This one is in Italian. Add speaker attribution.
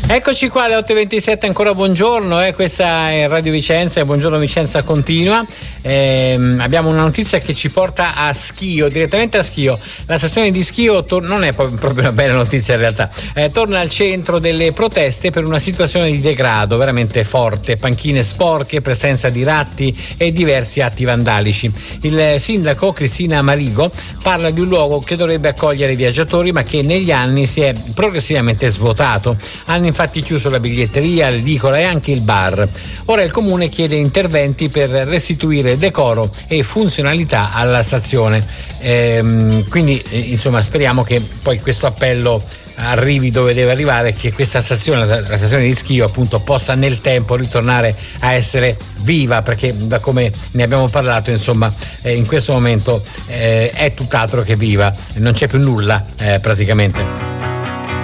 Speaker 1: Eccoci qua alle 8:27, ancora buongiorno, questa è Radio Vicenza e Buongiorno Vicenza continua. Abbiamo una notizia che ci porta a Schio, direttamente a Schio. La stazione di Schio non è proprio una bella notizia in realtà, torna al centro delle proteste per una situazione di degrado veramente forte, panchine sporche, presenza di ratti e diversi atti vandalici. Il sindaco Cristina Marigo parla di un luogo che dovrebbe accogliere i viaggiatori ma che negli anni si è progressivamente svuotato. Hanno infatti chiuso la biglietteria, l'edicola e anche il bar. Ora il comune chiede interventi per restituire decoro e funzionalità alla stazione. Quindi insomma speriamo che poi questo appello arrivi dove deve arrivare, che questa stazione, la stazione di Schio appunto, possa nel tempo ritornare a essere viva, perché da come ne abbiamo parlato insomma in questo momento è tutt'altro che viva, non c'è più nulla praticamente.